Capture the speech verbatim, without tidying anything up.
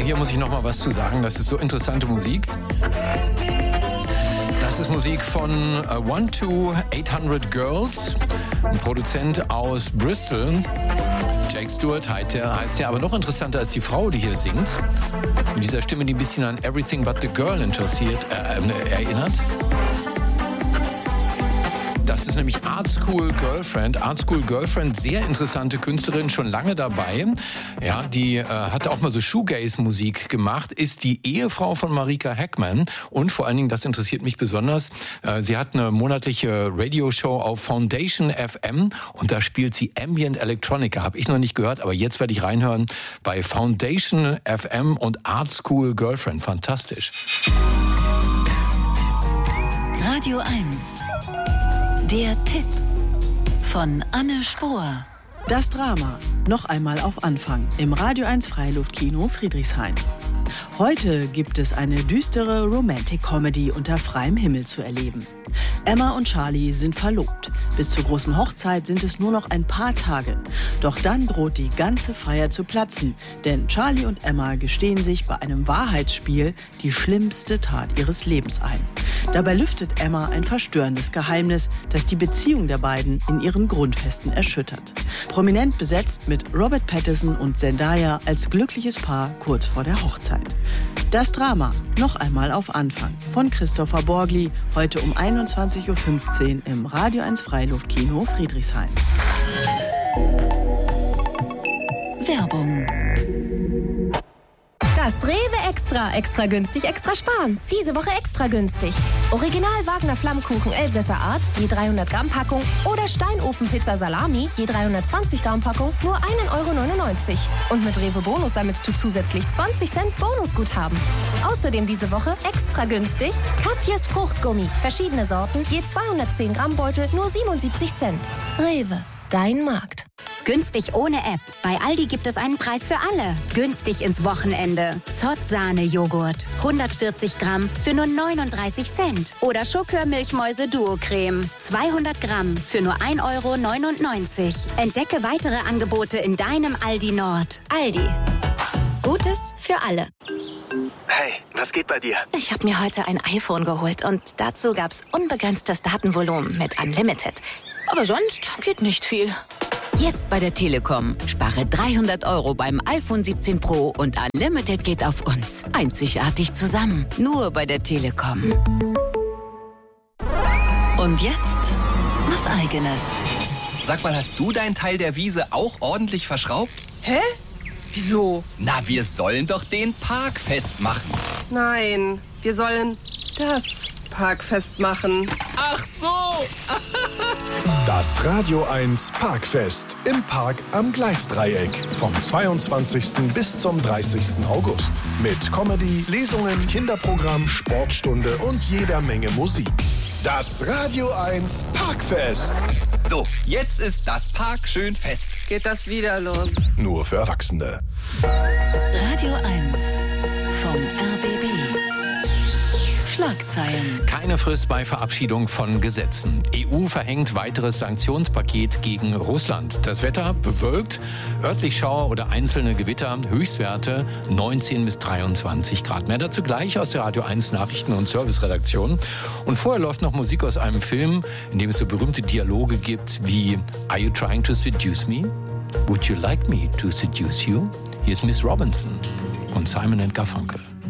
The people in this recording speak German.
Also hier muss ich noch mal was zu sagen. Das ist so interessante Musik. Das ist Musik von uh, one two eight hundred Girls, ein Produzent aus Bristol. Jake Stewart heißt er, heißt er, aber noch interessanter ist die Frau, die hier singt. Mit dieser Stimme, die ein bisschen an Everything But The Girl interessiert, äh, erinnert. Das ist nämlich Art School Girlfriend. Art School Girlfriend, sehr interessante Künstlerin, schon lange dabei. Ja, die äh, hat auch mal so Shoegaze-Musik gemacht, ist die Ehefrau von Marika Heckman und vor allen Dingen, das interessiert mich besonders, äh, sie hat eine monatliche Radioshow auf Foundation F M und da spielt sie Ambient Electronica. Habe ich noch nicht gehört, aber jetzt werde ich reinhören bei Foundation F M und Art School Girlfriend. Fantastisch. Radio eins. Der Tipp von Anne Spohr. Das Drama. Noch einmal auf Anfang im Radio eins Freiluftkino Friedrichshain. Heute gibt es eine düstere Romantic Comedy unter freiem Himmel zu erleben. Emma und Charlie sind verlobt. Bis zur großen Hochzeit sind es nur noch ein paar Tage. Doch dann droht die ganze Feier zu platzen, denn Charlie und Emma gestehen sich bei einem Wahrheitsspiel die schlimmste Tat ihres Lebens ein. Dabei lüftet Emma ein verstörendes Geheimnis, das die Beziehung der beiden in ihren Grundfesten erschüttert. Prominent besetzt mit Robert Pattinson und Zendaya als glückliches Paar kurz vor der Hochzeit. Das Drama. Noch einmal auf Anfang von Christopher Borgli, heute um einundzwanzig Uhr fünfzehn im Radio eins Freiluftkino Friedrichshain. Werbung. Das Rewe Extra, extra günstig, extra sparen. Diese Woche extra günstig. Original Wagner Flammkuchen Elsässer Art, je dreihundert Gramm Packung oder Steinofenpizza Salami, je dreihundertzwanzig Gramm Packung, nur ein Euro neunundneunzig. Und mit Rewe Bonus sammelst du zusätzlich zwanzig Cent Bonusguthaben. Außerdem diese Woche extra günstig Katjes Fruchtgummi, verschiedene Sorten, je zweihundertzehn Gramm Beutel, nur siebenundsiebzig Cent. Rewe, dein Markt. Günstig ohne App. Bei Aldi gibt es einen Preis für alle. Günstig ins Wochenende. Zott-Sahne-Joghurt. hundertvierzig Gramm für nur neununddreißig Cent. Oder Schokör-Milchmäuse-Duo-Creme. zweihundert Gramm für nur ein Euro neunundneunzig. Entdecke weitere Angebote in deinem Aldi Nord. Aldi. Gutes für alle. Hey, was geht bei dir? Ich habe mir heute ein iPhone geholt und dazu gab's unbegrenztes Datenvolumen mit Unlimited. Aber sonst geht nicht viel. Jetzt bei der Telekom. Spare dreihundert Euro beim iPhone siebzehn Pro und Unlimited geht auf uns. Einzigartig zusammen. Nur bei der Telekom. Und jetzt was Eigenes. Sag mal, hast du deinen Teil der Wiese auch ordentlich verschraubt? Hä? Wieso? Na, wir sollen doch den Park festmachen. Nein, wir sollen das Parkfest machen. Ach so! Das Radio eins Parkfest im Park am Gleisdreieck vom zweiundzwanzigsten bis zum dreißigsten August. Mit Comedy, Lesungen, Kinderprogramm, Sportstunde und jeder Menge Musik. Das Radio eins Parkfest. So, jetzt ist das Park schön fest. Geht das wieder los? Nur für Erwachsene. Radio eins vom R B B. Schlagzeilen. Keine Frist bei Verabschiedung von Gesetzen. E U verhängt weiteres Sanktionspaket gegen Russland. Das Wetter bewölkt, örtlich Schauer oder einzelne Gewitter, Höchstwerte neunzehn bis dreiundzwanzig Grad. Mehr dazu gleich aus der Radio eins Nachrichten- und Serviceredaktion. Und vorher läuft noch Musik aus einem Film, in dem es so berühmte Dialoge gibt wie Are you trying to seduce me? Would you like me to seduce you? Hier ist Miss Robinson und Simon and Garfunkel.